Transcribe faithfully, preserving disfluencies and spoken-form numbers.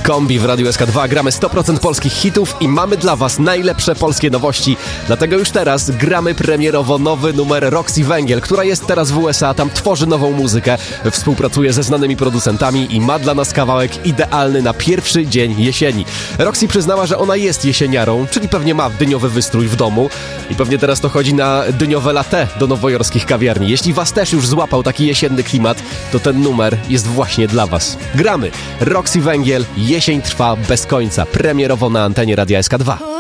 Kombi w Radiu S K dwa. Gramy sto procent polskich hitów i mamy dla Was najlepsze polskie nowości. Dlatego już teraz gramy premierowo nowy numer Roxy Węgiel, która jest teraz w U S A, tam tworzy nową muzykę, współpracuje ze znanymi producentami i ma dla nas kawałek idealny na pierwszy dzień jesieni. Roxy przyznała, że ona jest jesieniarą, czyli pewnie ma dyniowy wystrój w domu i pewnie teraz to chodzi na dyniowe latte do nowojorskich kawiarni. Jeśli Was też już złapał taki jesienny klimat, to ten numer jest właśnie dla Was. Gramy. Roxy Węgiel, jesień trwa bez końca. Premierowo na antenie Radia S K dwa.